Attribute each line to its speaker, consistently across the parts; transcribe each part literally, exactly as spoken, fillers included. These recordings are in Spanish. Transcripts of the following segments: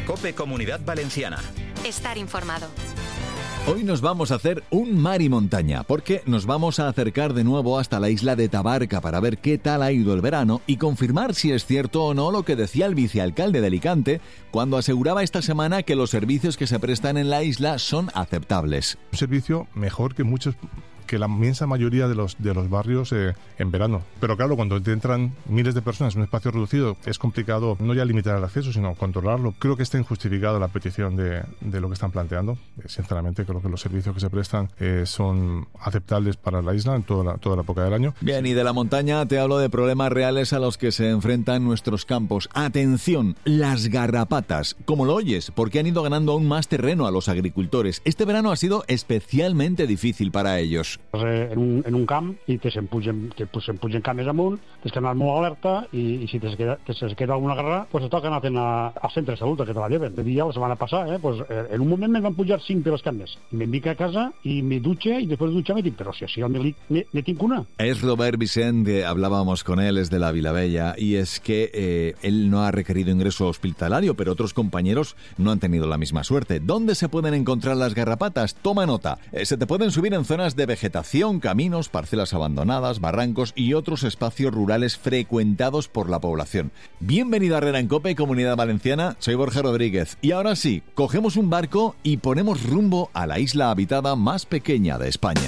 Speaker 1: COPE Comunidad Valenciana.
Speaker 2: Estar informado.
Speaker 3: Hoy nos vamos a hacer un mar y montaña, porque nos vamos a acercar de nuevo hasta la isla de Tabarca para ver qué tal ha ido el verano y confirmar si es cierto o no lo que decía el vicealcalde de Alicante cuando aseguraba esta semana que los servicios que se prestan en la isla son aceptables.
Speaker 4: Un servicio mejor que muchos... que la inmensa mayoría de los de los barrios eh, en verano. Pero claro, cuando te entran miles de personas en un espacio reducido, es complicado no ya limitar el acceso, sino controlarlo. Creo que está injustificada la petición de, de lo que están planteando. Eh, sinceramente, creo que los servicios que se prestan eh, son aceptables para la isla en toda la, toda la época del año.
Speaker 3: Bien, y de la montaña te hablo de problemas reales a los que se enfrentan nuestros campos. Atención, las garrapatas. Como lo oyes, porque han ido ganando aún más terreno a los agricultores. Este verano ha sido especialmente difícil para ellos.
Speaker 5: En un, en un camp i te s'empugen, te s'empugen cames amunt, tens que anar molt alerta i, i si te queda, te se queda alguna garra, pues te toca anar a, al centre de salut que te la lleven. De dia la setmana passada, eh, pues, en un moment me van pujar cinc de les cames. Me vinc a casa i me duche y después de ducharme dic, pero si así me, me, me tinc una.
Speaker 3: Es Robert Vicente, hablábamos con él, es de la Vilavella, y es que eh, él no ha requerido ingreso hospitalario, pero otros compañeros no han tenido la misma suerte. ¿Dónde se pueden encontrar las garrapatas? Toma nota. Eh, se te pueden subir en zonas de vegetación, caminos, parcelas abandonadas, barrancos y otros espacios rurales frecuentados por la población. Bienvenido a Herrera en COPE, Comunidad Valenciana. Soy Borja Rodríguez. Y ahora sí, cogemos un barco y ponemos rumbo a la isla habitada más pequeña de España.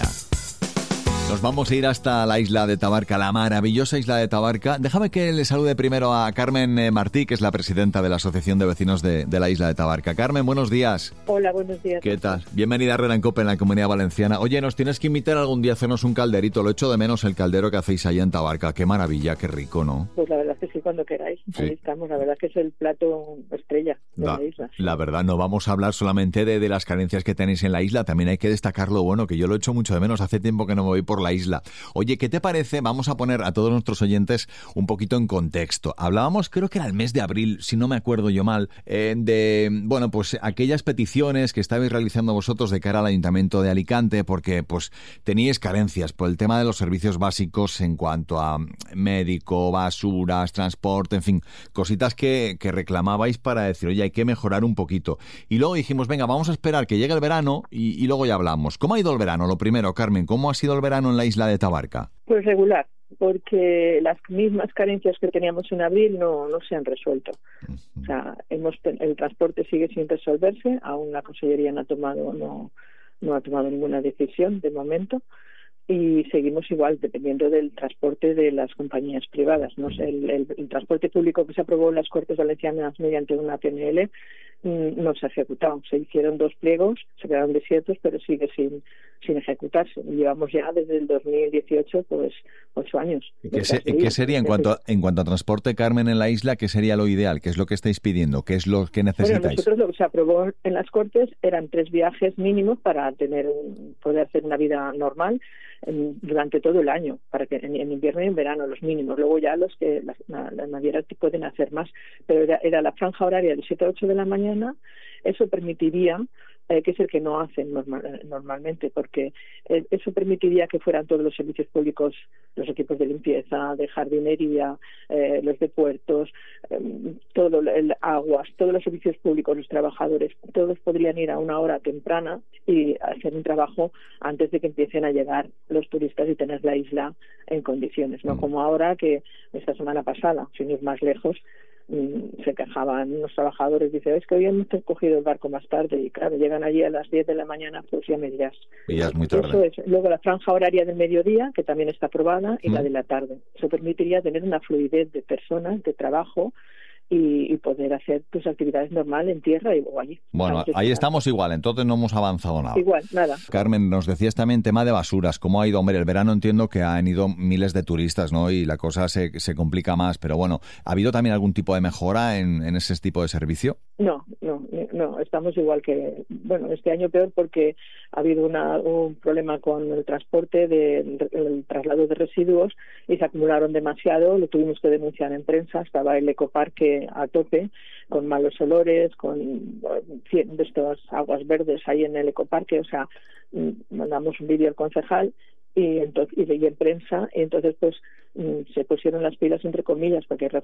Speaker 3: Nos vamos a ir hasta la isla de Tabarca, la maravillosa isla de Tabarca. Déjame que le salude primero a Carmen Martí, que es la presidenta de la Asociación de Vecinos de, de la isla de Tabarca. Carmen, buenos días.
Speaker 6: Hola, buenos días.
Speaker 3: ¿Qué tal? Bienvenida a Herrera en COPE en la Comunidad Valenciana. Oye, nos tienes que invitar algún día a hacernos un calderito. Lo echo de menos el caldero que hacéis allá en Tabarca. Qué maravilla, qué rico, ¿no?
Speaker 6: Pues la verdad es que sí, cuando queráis. Sí. Ahí estamos. La verdad es que es el plato estrella de
Speaker 3: la,
Speaker 6: la isla.
Speaker 3: La verdad, no vamos a hablar solamente de, de las carencias que tenéis en la isla. También hay que destacar lo bueno, que yo lo echo mucho de menos. Hace tiempo que no me voy por la isla. Oye, ¿qué te parece? Vamos a poner a todos nuestros oyentes un poquito en contexto. Hablábamos, creo que era el mes de abril, si no me acuerdo yo mal, eh, de, bueno, pues aquellas peticiones que estabais realizando vosotros de cara al Ayuntamiento de Alicante, porque pues teníais carencias por el tema de los servicios básicos en cuanto a médico, basuras, transporte, en fin, cositas que, que reclamabais para decir, oye, hay que mejorar un poquito. Y luego dijimos, venga, vamos a esperar que llegue el verano y, y luego ya hablamos. ¿Cómo ha ido el verano? Lo primero, Carmen, ¿cómo ha sido el verano en la isla de Tabarca?
Speaker 6: Pues regular, porque las mismas carencias que teníamos en abril no, no se han resuelto. Uh-huh. O sea, hemos, el transporte sigue sin resolverse, aún la Consellería no ha tomado, no, no ha tomado ninguna decisión de momento. Y seguimos igual, dependiendo del transporte de las compañías privadas. No sé, el, el, el transporte público que se aprobó en las Cortes Valencianas mediante una P N L mmm, no se ha ejecutado. Se hicieron dos pliegos, se quedaron desiertos, pero sigue sin sin ejecutarse. Llevamos ya desde el dos mil dieciocho, pues, ocho años.
Speaker 3: ¿Qué, se, ¿qué sería en cuanto, a, en cuanto a transporte, Carmen, en la isla? ¿Qué sería lo ideal? ¿Qué es lo que estáis pidiendo? ¿Qué es lo que necesitáis?
Speaker 6: Bueno, nosotros lo que se aprobó en las Cortes eran tres viajes mínimos para tener poder hacer una vida normal en, durante todo el año, para que en, en invierno y en verano los mínimos. Luego ya los que las, las navieras pueden hacer más, pero era, era la franja horaria de siete a ocho de la mañana. Eso permitiría Eh, que es el que no hacen normal, normalmente, porque eh, eso permitiría que fueran todos los servicios públicos, los equipos de limpieza, de jardinería, eh, los de puertos, eh, todo el aguas, todos los servicios públicos, los trabajadores, todos podrían ir a una hora temprana y hacer un trabajo antes de que empiecen a llegar los turistas y tener la isla en condiciones, no como ahora, que esta semana pasada, sin ir más lejos, se quejaban unos trabajadores, dice, es que hoy hemos cogido el barco más tarde y claro, llegan allí a las diez de la mañana, pues ya me dirás.
Speaker 3: Y ya es muy tarde.
Speaker 6: Eso es. Luego la franja horaria del mediodía, que también está aprobada, y ¿Mm? la de la tarde. Eso permitiría tener una fluidez de personas, de trabajo, y, y poder hacer tus actividades normales en tierra y luego allí.
Speaker 3: Bueno, ahí estamos igual, entonces no hemos avanzado nada.
Speaker 6: Igual, nada.
Speaker 3: Carmen, nos decías también tema de basuras, ¿cómo ha ido? Hombre, el verano entiendo que han ido miles de turistas, ¿no? Y la cosa se, se complica más, pero bueno, ¿ha habido también algún tipo de mejora en, en ese tipo de servicio?
Speaker 6: No, no, no, estamos igual que, bueno, este año peor porque ha habido una, un problema con el transporte, de, el traslado de residuos y se acumularon demasiado, lo tuvimos que denunciar en prensa, estaba el ecoparque a tope, con malos olores, con de estas aguas verdes ahí en el ecoparque, o sea, mandamos un vídeo al concejal y, entonces, y leí en prensa, y entonces pues se pusieron las pilas entre comillas, porque